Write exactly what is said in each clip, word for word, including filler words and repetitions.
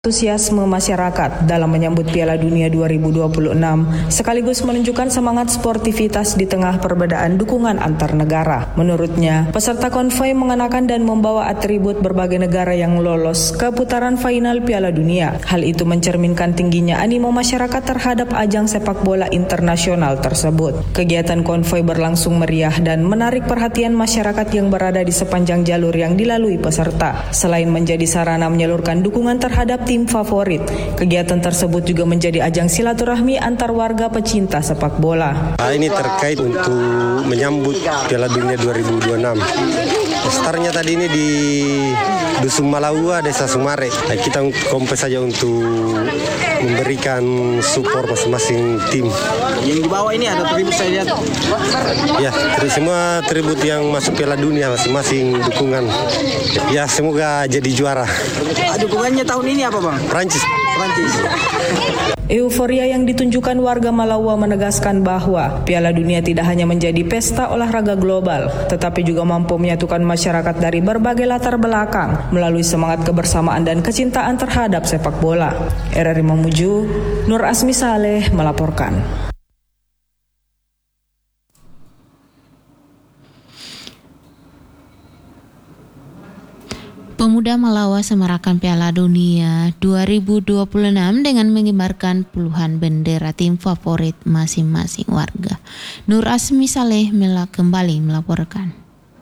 Antusiasme masyarakat dalam menyambut Piala Dunia dua ribu dua puluh enam sekaligus menunjukkan semangat sportivitas di tengah perbedaan dukungan antar negara. Menurutnya, peserta konvoi mengenakan dan membawa atribut berbagai negara yang lolos ke putaran final Piala Dunia. Hal itu mencerminkan tingginya animo masyarakat terhadap ajang sepak bola internasional tersebut. Kegiatan konvoi berlangsung meriah dan menarik perhatian masyarakat yang berada di sepanjang jalur yang dilalui peserta. Selain menjadi sarana menyalurkan dukungan terhadap tim favorit, kegiatan tersebut juga menjadi ajang silaturahmi antar warga pecinta sepak bola. Nah, ini terkait untuk menyambut Piala Dunia dua ribu dua puluh enam. Startnya tadi ini di Dusun Malaua, Desa Sumare. Nah, kita kompes saja untuk memberikan support masing-masing tim. Yang di bawah ini ada tribut saya lihat. Ya, semua tribut yang masuk Piala Dunia masing-masing dukungan. Ya, semoga jadi juara. Dukungannya tahun ini apa, Bang? Prancis. Prancis. Euforia yang ditunjukkan warga Malawa menegaskan bahwa Piala Dunia tidak hanya menjadi pesta olahraga global, tetapi juga mampu menyatukan masyarakat dari berbagai latar belakang melalui semangat kebersamaan dan kecintaan terhadap sepak bola. R R I Mamuju, Nur Asmi Saleh melaporkan. Pemuda Malawa semarakan Piala Dunia dua ribu dua puluh enam dengan mengibarkan puluhan bendera tim favorit masing-masing warga. Nur Asmi Saleh kembali melaporkan.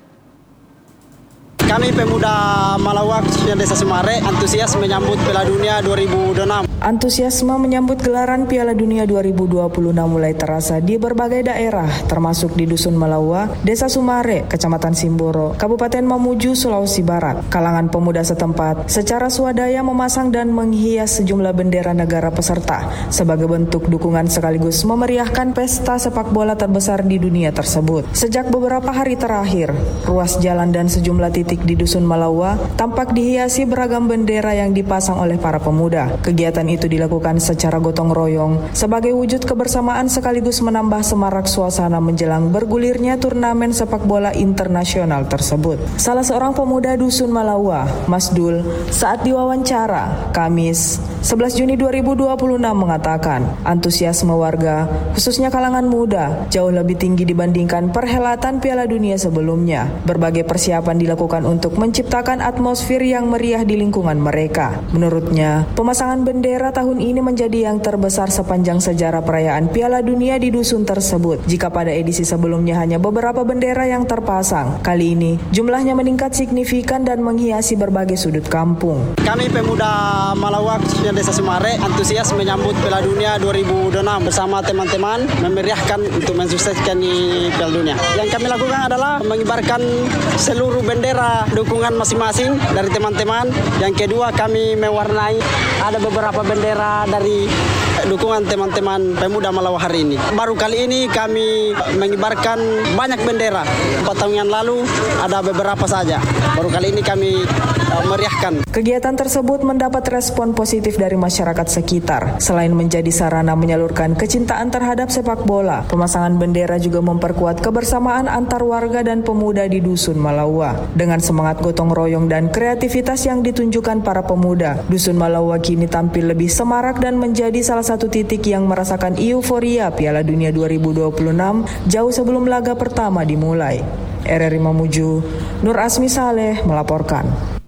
Kami pemuda Malawa khususnya Desa Sumare antusias menyambut Piala Dunia dua ribu dua puluh enam. Antusiasme menyambut gelaran Piala Dunia dua ribu dua puluh enam mulai terasa di berbagai daerah, termasuk di Dusun Malawa, Desa Sumare, Kecamatan Simboro, Kabupaten Mamuju, Sulawesi Barat. Kalangan pemuda setempat secara swadaya memasang dan menghias sejumlah bendera negara peserta sebagai bentuk dukungan sekaligus memeriahkan pesta sepak bola terbesar di dunia tersebut. Sejak beberapa hari terakhir, ruas jalan dan sejumlah titik di Dusun Malawa tampak dihiasi beragam bendera yang dipasang oleh para pemuda. Kegiatan itu dilakukan secara gotong royong sebagai wujud kebersamaan sekaligus menambah semarak suasana menjelang bergulirnya turnamen sepak bola internasional tersebut. Salah seorang pemuda Dusun Malawa, Mas Dul, saat diwawancara Kamis sebelas Juni dua ribu dua puluh enam mengatakan antusiasme warga, khususnya kalangan muda, jauh lebih tinggi dibandingkan perhelatan Piala Dunia sebelumnya. Berbagai persiapan dilakukan untuk menciptakan atmosfer yang meriah di lingkungan mereka. Menurutnya, pemasangan bendera tahun ini menjadi yang terbesar sepanjang sejarah perayaan Piala Dunia di dusun tersebut. Jika pada edisi sebelumnya hanya beberapa bendera yang terpasang, kali ini jumlahnya meningkat signifikan dan menghiasi berbagai sudut kampung. Kami pemuda Malawa khususnya Desa Sumare antusias menyambut Piala Dunia dua ribu dua puluh enam bersama teman-teman memeriahkan untuk mensukseskan di Piala Dunia. Yang kami lakukan adalah mengibarkan seluruh bendera dukungan masing-masing dari teman-teman. Yang kedua, kami mewarnai ada beberapa bendera dari dukungan teman-teman pemuda Malawa hari ini. Baru kali ini kami mengibarkan banyak bendera. Empat tahun yang lalu ada beberapa saja. Baru kali ini kami uh, meriahkan. Kegiatan tersebut mendapat respon positif dari masyarakat sekitar. Selain menjadi sarana menyalurkan kecintaan terhadap sepak bola, pemasangan bendera juga memperkuat kebersamaan antar warga dan pemuda di Dusun Malawa. Dengan semangat gotong royong dan kreativitas yang ditunjukkan para pemuda, Dusun Malawa kini tampil lebih semarak dan menjadi salah satu titik yang merasakan euforia Piala Dunia dua ribu dua puluh enam jauh sebelum laga pertama dimulai. R R I Mamuju, Nur Asmi Saleh melaporkan.